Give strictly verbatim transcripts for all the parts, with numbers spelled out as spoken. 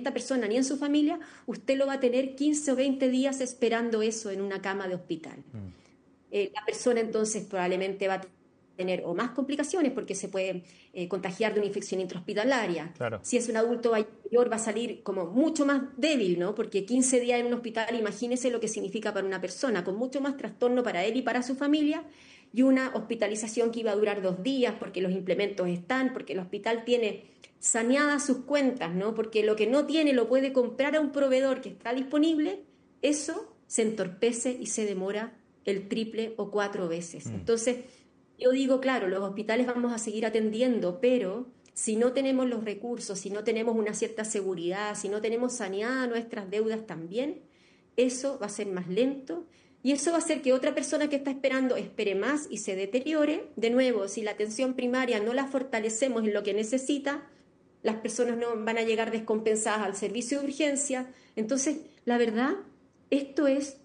esta persona ni en su familia, usted lo va a tener quince o veinte días esperando eso en una cama de hospital. Mm. Eh, la persona entonces probablemente va a tener o más complicaciones porque se puede eh, contagiar de una infección intrahospitalaria. Claro. Si es un adulto mayor va a salir como mucho más débil, ¿no? Porque quince días en un hospital, imagínese lo que significa para una persona, con mucho más trastorno para él y para su familia, y una hospitalización que iba a durar dos días porque los implementos están, porque el hospital tiene saneadas sus cuentas, ¿no? Porque lo que no tiene lo puede comprar a un proveedor que está disponible, eso se entorpece y se demora el triple o cuatro veces. Mm. Entonces, yo digo, claro, los hospitales vamos a seguir atendiendo, pero si no tenemos los recursos, si no tenemos una cierta seguridad, si no tenemos saneadas nuestras deudas también, eso va a ser más lento y eso va a hacer que otra persona que está esperando espere más y se deteriore. De nuevo, si la atención primaria no la fortalecemos en lo que necesita, las personas no van a llegar descompensadas al servicio de urgencia. Entonces, la verdad, esto es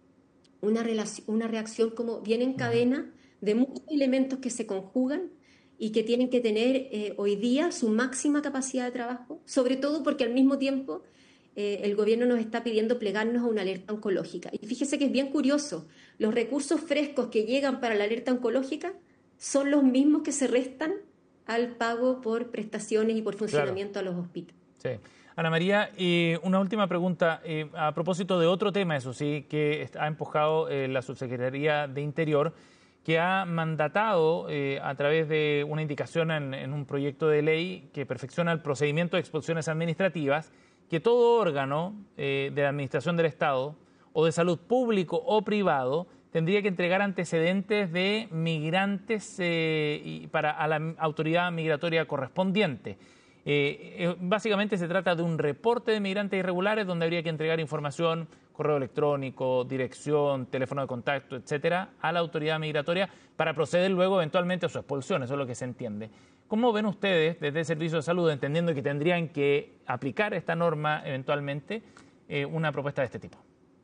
una, relación, una reacción como bien en cadena de muchos elementos que se conjugan y que tienen que tener eh, hoy día su máxima capacidad de trabajo, sobre todo porque al mismo tiempo eh, el gobierno nos está pidiendo plegarnos a una alerta oncológica. Y fíjese que es bien curioso, los recursos frescos que llegan para la alerta oncológica son los mismos que se restan al pago por prestaciones y por funcionamiento claro. a los hospitales. Sí. Ana María, eh, una última pregunta eh, a propósito de otro tema, eso sí, que ha empujado eh, la Subsecretaría de Interior, que ha mandatado eh, a través de una indicación en, en un proyecto de ley que perfecciona el procedimiento de expulsiones administrativas, que todo órgano eh, de la Administración del Estado o de salud público o privado tendría que entregar antecedentes de migrantes eh, y para a la autoridad migratoria correspondiente. Eh, eh, básicamente se trata de un reporte de migrantes irregulares donde habría que entregar información, correo electrónico, dirección, teléfono de contacto, etcétera, a la autoridad migratoria para proceder luego eventualmente a su expulsión. Eso es lo que se entiende. ¿Cómo ven ustedes desde el Servicio de Salud, entendiendo que tendrían que aplicar esta norma eventualmente, eh, una propuesta de este tipo?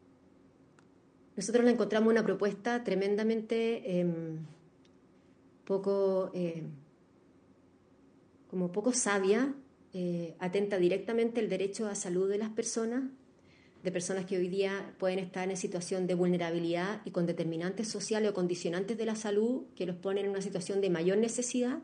Nosotros la encontramos una propuesta tremendamente eh, poco... Eh, como poco sabia, eh, atenta directamente el derecho a salud de las personas, de personas que hoy día pueden estar en situación de vulnerabilidad y con determinantes sociales o condicionantes de la salud que los ponen en una situación de mayor necesidad.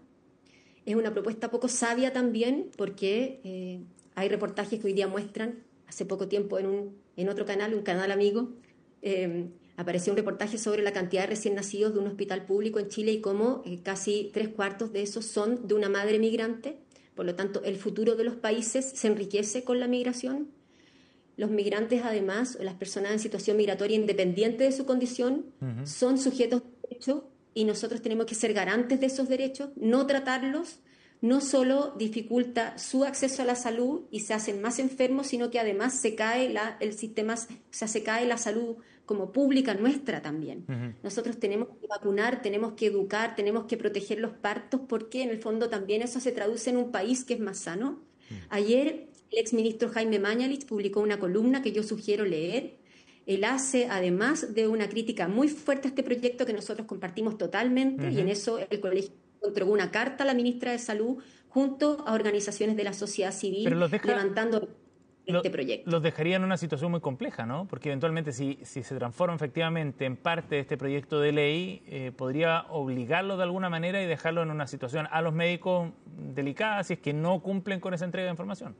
Es una propuesta poco sabia también porque eh, hay reportajes que hoy día muestran, hace poco tiempo en, un, en otro canal, un canal amigo, eh, apareció un reportaje sobre la cantidad de recién nacidos de un hospital público en Chile y cómo eh, casi tres cuartos de esos son de una madre migrante. Por lo tanto, el futuro de los países se enriquece con la migración. Los migrantes, además, o las personas en situación migratoria independiente de su condición, uh-huh. son sujetos de derecho y nosotros tenemos que ser garantes de esos derechos. No tratarlos no solo dificulta su acceso a la salud y se hacen más enfermos, sino que además se cae la, el sistema, o sea, se cae la salud como pública nuestra también. Uh-huh. Nosotros tenemos que vacunar, tenemos que educar, tenemos que proteger los partos, porque en el fondo también eso se traduce en un país que es más sano. Uh-huh. Ayer el exministro Jaime Mañalich publicó una columna que yo sugiero leer. Él hace, además de una crítica muy fuerte a este proyecto que nosotros compartimos totalmente, uh-huh. y en eso el colegio entregó una carta a la ministra de Salud junto a organizaciones de la sociedad civil Pero los deja, levantando este lo, proyecto. Los dejaría en una situación muy compleja, ¿no? Porque eventualmente si, si se transforma efectivamente en parte de este proyecto de ley, eh, podría obligarlo de alguna manera y dejarlo en una situación a los médicos delicada si es que no cumplen con esa entrega de información.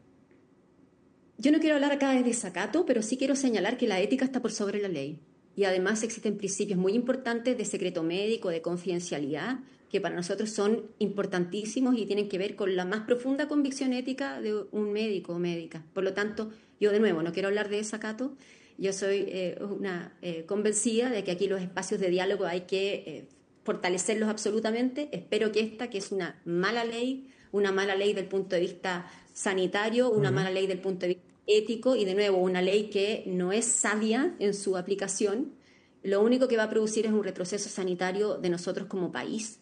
Yo no quiero hablar acá de desacato, pero sí quiero señalar que la ética está por sobre la ley. Y además existen principios muy importantes de secreto médico, de confidencialidad, que para nosotros son importantísimos y tienen que ver con la más profunda convicción ética de un médico o médica. Por lo tanto, yo de nuevo no quiero hablar de desacato. Yo soy eh, una eh, convencida de que aquí los espacios de diálogo hay que eh, fortalecerlos absolutamente. Espero que esta, que es una mala ley, una mala ley del punto de vista sanitario, una uh-huh. mala ley del punto de vista ético y de nuevo una ley que no es sabia en su aplicación, lo único que va a producir es un retroceso sanitario de nosotros como país.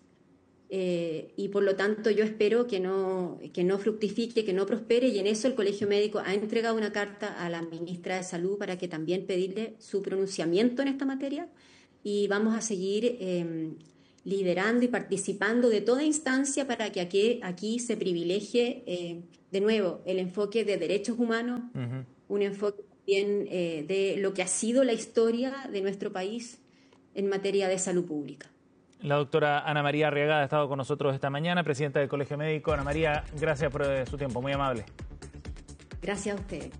Eh, y por lo tanto yo espero que no, que no fructifique, que no prospere, y en eso el Colegio Médico ha entregado una carta a la ministra de Salud para que también pedirle su pronunciamiento en esta materia, y vamos a seguir eh, liderando y participando de toda instancia para que aquí, aquí se privilegie eh, de nuevo, el enfoque de derechos humanos, Uh-huh. un enfoque también eh, de lo que ha sido la historia de nuestro país en materia de salud pública. La doctora Ana María Arriagada ha estado con nosotros esta mañana, presidenta del Colegio Médico. Ana María, gracias por su tiempo, muy amable. Gracias a ustedes.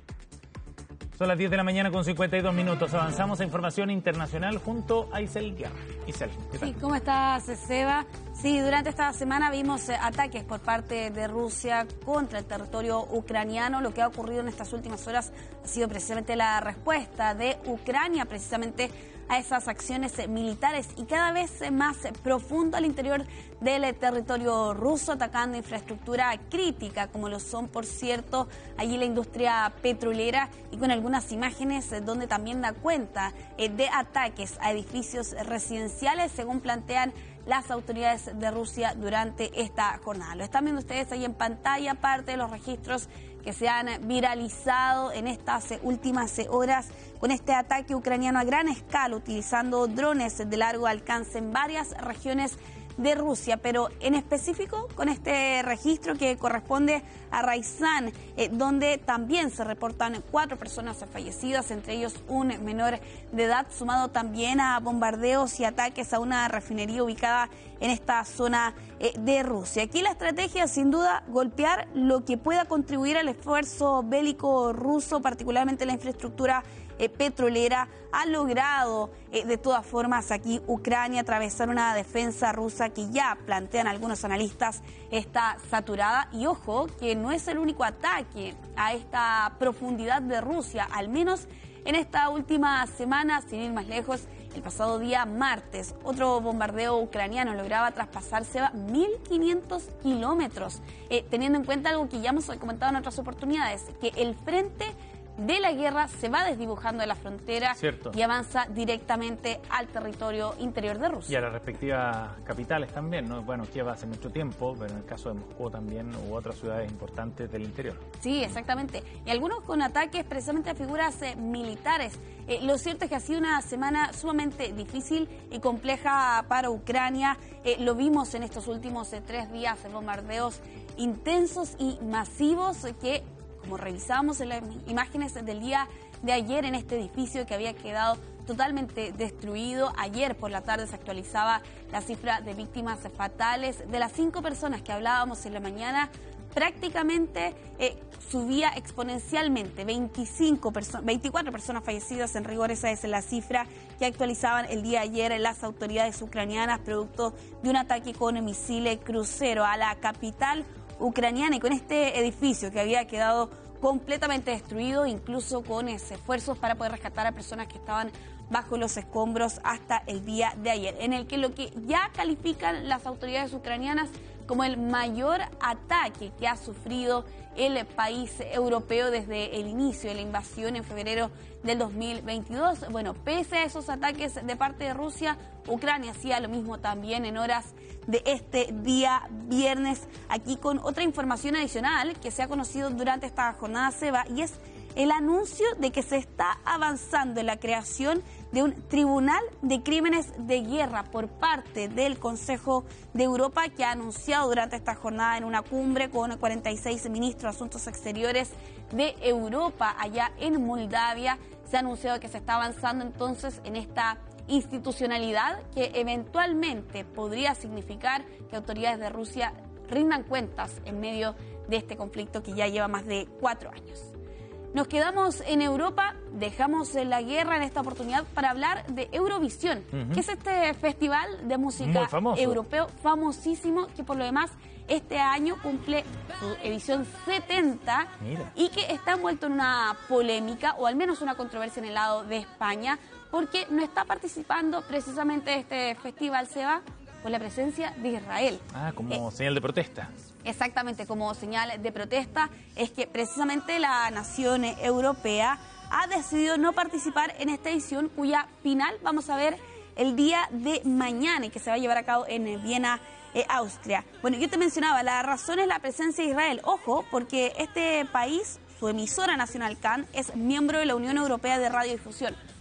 Son las diez de la mañana con cincuenta y dos minutos. Avanzamos a información internacional junto a Isel Guiar. Isel, ¿qué tal? Sí, ¿cómo estás, Seba? Sí, durante esta semana vimos eh, ataques por parte de Rusia contra el territorio ucraniano. Lo que ha ocurrido en estas últimas horas ha sido precisamente la respuesta de Ucrania precisamente a esas acciones militares y cada vez más profundo al interior del territorio ruso, atacando infraestructura crítica, como lo son, por cierto, allí la industria petrolera, y con algunas imágenes donde también da cuenta de ataques a edificios residenciales, según plantean las autoridades de Rusia durante esta jornada. Lo están viendo ustedes ahí en pantalla, parte de los registros que se han viralizado en estas últimas horas con este ataque ucraniano a gran escala, utilizando drones de largo alcance en varias regiones de Rusia, pero en específico con este registro que corresponde a Ryazan, eh, donde también se reportan cuatro personas fallecidas, entre ellos un menor de edad, sumado también a bombardeos y ataques a una refinería ubicada en esta zona eh, de Rusia. Aquí la estrategia, sin duda, golpear lo que pueda contribuir al esfuerzo bélico ruso, particularmente la infraestructura Eh, petrolera. Ha logrado eh, de todas formas aquí Ucrania atravesar una defensa rusa que ya plantean algunos analistas está saturada, y ojo que no es el único ataque a esta profundidad de Rusia, al menos en esta última semana, sin ir más lejos. El pasado día martes, otro bombardeo ucraniano lograba traspasarse a mil quinientos kilómetros, eh, teniendo en cuenta algo que ya hemos comentado en otras oportunidades, que el frente de la guerra se va desdibujando de la frontera. Cierto. Y avanza directamente al territorio interior de Rusia. Y a las respectivas capitales también, ¿no? Bueno, Kiev hace mucho tiempo, pero en el caso de Moscú también hubo otras ciudades importantes del interior. Sí, exactamente. Y algunos con ataques precisamente a figuras eh, militares. Eh, lo cierto es que ha sido una semana sumamente difícil y compleja para Ucrania. Eh, lo vimos en estos últimos eh, tres días, en bombardeos intensos y masivos eh, que, como revisábamos en las imágenes del día de ayer, en este edificio que había quedado totalmente destruido. Ayer por la tarde se actualizaba la cifra de víctimas fatales. De las cinco personas que hablábamos en la mañana, prácticamente eh, subía exponencialmente, veinticinco perso- veinticuatro personas fallecidas en rigor. Esa es la cifra que actualizaban el día de ayer las autoridades ucranianas, producto de un ataque con misiles crucero a la capital ucraniana, y con este edificio que había quedado completamente destruido, incluso con esfuerzos para poder rescatar a personas que estaban bajo los escombros hasta el día de ayer, en el que lo que ya califican las autoridades ucranianas como el mayor ataque que ha sufrido el país europeo desde el inicio de la invasión en febrero del dos mil veintidós. Bueno, pese a esos ataques de parte de Rusia, Ucrania hacía lo mismo también en horas de este día viernes, aquí con otra información adicional que se ha conocido durante esta jornada, Seba, y es el anuncio de que se está avanzando en la creación de un tribunal de crímenes de guerra por parte del Consejo de Europa, que ha anunciado durante esta jornada en una cumbre con cuarenta y seis ministros de Asuntos Exteriores de Europa allá en Moldavia. Se ha anunciado que se está avanzando entonces en esta institucionalidad que eventualmente podría significar que autoridades de Rusia rindan cuentas en medio de este conflicto que ya lleva más de cuatro años. Nos quedamos en Europa, dejamos la guerra en esta oportunidad para hablar de Eurovisión, uh-huh. que es este festival de música europeo famosísimo, que por lo demás este año cumple su edición setenta. Mira. Y que está envuelto en una polémica, o al menos una controversia en el lado de España, porque no está participando precisamente de este festival, Seba, por la presencia de Israel. Ah, como eh, señal de protesta. Exactamente, como señal de protesta, es que precisamente la nación europea ha decidido no participar en esta edición, cuya final vamos a ver el día de mañana y que se va a llevar a cabo en Viena, eh, Austria. Bueno, yo te mencionaba, la razón es la presencia de Israel. Ojo, porque este país, su emisora nacional C A N, es miembro de la Unión Europea de Radiodifusión.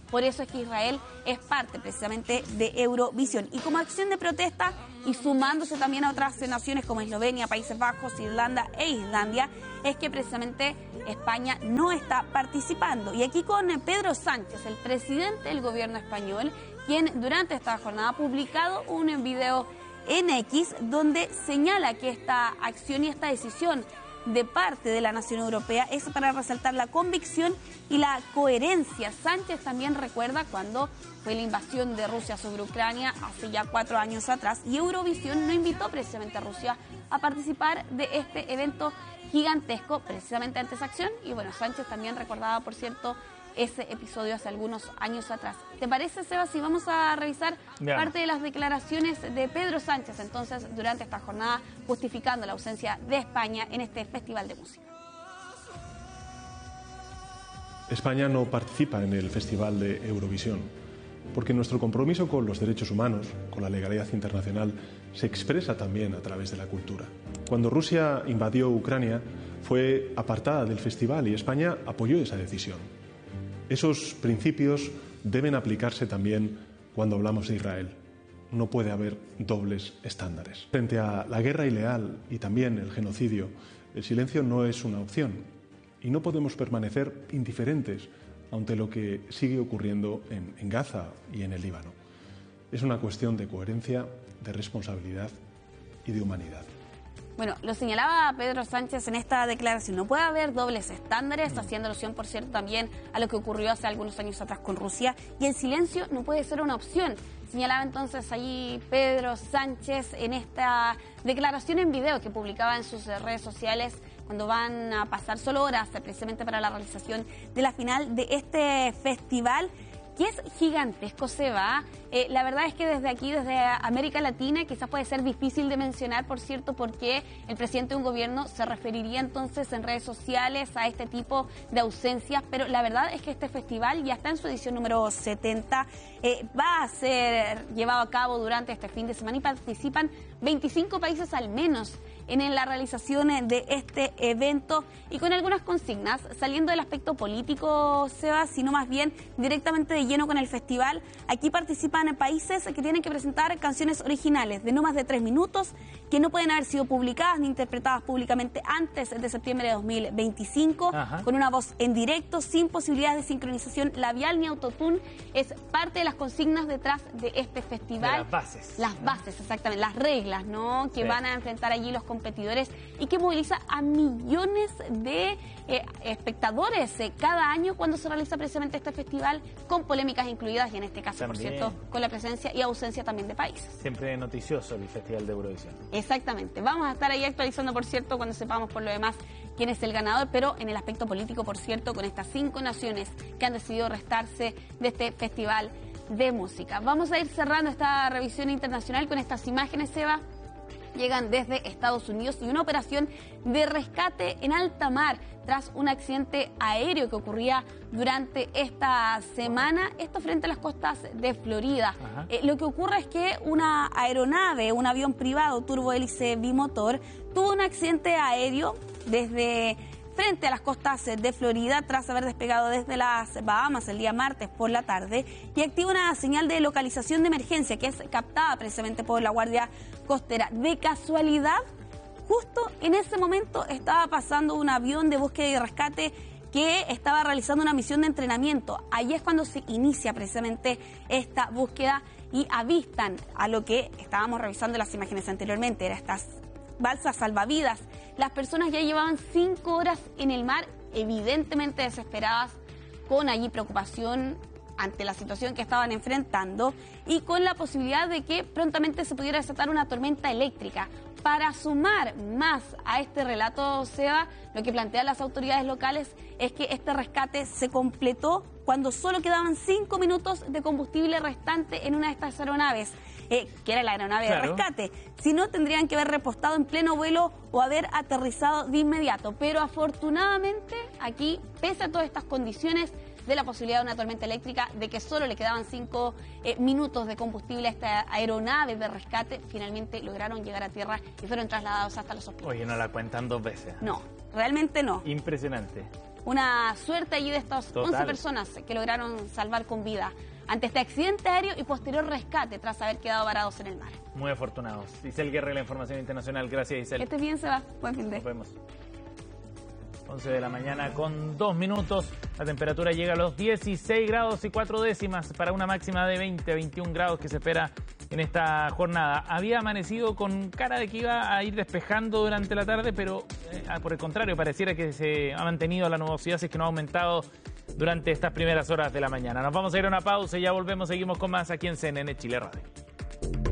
Por eso es que Israel es parte precisamente de Eurovisión. Y como acción de protesta y sumándose también a otras naciones como Eslovenia, Países Bajos, Irlanda e Islandia, es que precisamente España no está participando. Y aquí con Pedro Sánchez, el presidente del gobierno español, quien durante esta jornada ha publicado un video en X donde señala que esta acción y esta decisión de parte de la nación europea es para resaltar la convicción y la coherencia. Sánchez también recuerda cuando fue la invasión de Rusia sobre Ucrania hace ya cuatro años atrás y Eurovisión no invitó precisamente a Rusia a participar de este evento gigantesco precisamente ante esa acción. Y bueno, Sánchez también recordaba, por cierto, ese episodio hace algunos años atrás. ¿Te parece, Seba, si vamos a revisar yeah. parte de las declaraciones de Pedro Sánchez entonces durante esta jornada justificando la ausencia de España en este festival de música? España no participa en el Festival de Eurovisión porque nuestro compromiso con los derechos humanos, con la legalidad internacional, se expresa también a través de la cultura. Cuando Rusia invadió Ucrania, fue apartada del festival y España apoyó esa decisión. Esos principios deben aplicarse también cuando hablamos de Israel. No puede haber dobles estándares. Frente a la guerra ilegal y también el genocidio, el silencio no es una opción y no podemos permanecer indiferentes ante lo que sigue ocurriendo en, en Gaza y en el Líbano. Es una cuestión de coherencia, de responsabilidad y de humanidad. Bueno, lo señalaba Pedro Sánchez en esta declaración. No puede haber dobles estándares, haciendo alusión, por cierto, también a lo que ocurrió hace algunos años atrás con Rusia. Y el silencio no puede ser una opción. Señalaba entonces allí Pedro Sánchez en esta declaración en video que publicaba en sus redes sociales cuando van a pasar solo horas precisamente para la realización de la final de este festival, que es gigantesco, Seba. Eh, la verdad es que desde aquí, desde América Latina, quizás puede ser difícil de mencionar, por cierto, porque el presidente de un gobierno se referiría entonces en redes sociales a este tipo de ausencias, pero la verdad es que este festival ya está en su edición número setenta, eh, va a ser llevado a cabo durante este fin de semana y participan veinticinco países al menos en la realización de este evento y con algunas consignas, saliendo del aspecto político, Seba, sino más bien directamente de lleno con el festival. Aquí participan países que tienen que presentar canciones originales de no más de tres minutos, que no pueden haber sido publicadas ni interpretadas públicamente antes de septiembre de dos mil veinticinco, Ajá. con una voz en directo, sin posibilidades de sincronización labial ni autotune. Es parte de las consignas detrás de este festival. De las bases. Las ¿no? bases, exactamente, las reglas, ¿no? Que sí. van a enfrentar allí los competidores y que moviliza a millones de eh, espectadores eh, cada año cuando se realiza precisamente este festival, con polémicas incluidas y en este caso, también. por cierto, con la presencia y ausencia también de países. Siempre noticioso el Festival de Eurovisión. Exactamente. Vamos a estar ahí actualizando, por cierto, cuando sepamos por lo demás quién es el ganador, pero en el aspecto político, por cierto, con estas cinco naciones que han decidido restarse de este festival de música. Vamos a ir cerrando esta revisión internacional con estas imágenes, Eva. Llegan desde Estados Unidos y una operación de rescate en alta mar tras un accidente aéreo que ocurría durante esta semana, esto frente a las costas de Florida. Eh, lo que ocurre es que una aeronave, un avión privado turbohélice bimotor, tuvo un accidente aéreo desde frente a las costas de Florida tras haber despegado desde las Bahamas el día martes por la tarde y activa una señal de localización de emergencia que es captada precisamente por la Guardia Costera. De casualidad, justo en ese momento estaba pasando un avión de búsqueda y rescate que estaba realizando una misión de entrenamiento. Ahí es cuando se inicia precisamente esta búsqueda y avistan a lo que estábamos revisando en las imágenes anteriormente, eran estas balsas salvavidas. Las personas ya llevaban cinco horas en el mar, evidentemente desesperadas, con allí preocupación ante la situación que estaban enfrentando y con la posibilidad de que prontamente se pudiera desatar una tormenta eléctrica. Para sumar más a este relato, Seba, lo que plantean las autoridades locales es que este rescate se completó cuando solo quedaban cinco minutos de combustible restante en una de estas aeronaves, eh, que era la aeronave claro. de rescate. Si no, tendrían que haber repostado en pleno vuelo o haber aterrizado de inmediato. Pero afortunadamente, aquí, pese a todas estas condiciones, de la posibilidad de una tormenta eléctrica, de que solo le quedaban cinco eh, minutos de combustible a esta aeronave de rescate, finalmente lograron llegar a tierra y fueron trasladados hasta los hospitales. Oye, no la cuentan dos veces. No, realmente no. Impresionante. una suerte allí de estas Total. once personas que lograron salvar con vida ante este accidente aéreo y posterior rescate tras haber quedado varados en el mar. Muy afortunados. Isel Guerra, la información internacional. Gracias, Isel. Que estés bien, Seba. Buen fin de. Nos vemos. once de la mañana con dos minutos. La temperatura llega a los dieciséis grados y cuatro décimas para una máxima de veinte, veintiún grados que se espera en esta jornada. Había amanecido con cara de que iba a ir despejando durante la tarde, pero eh, por el contrario, pareciera que se ha mantenido la nubosidad, si es que no ha aumentado durante estas primeras horas de la mañana. Nos vamos a ir a una pausa y ya volvemos, seguimos con más aquí en C N N Chile Radio.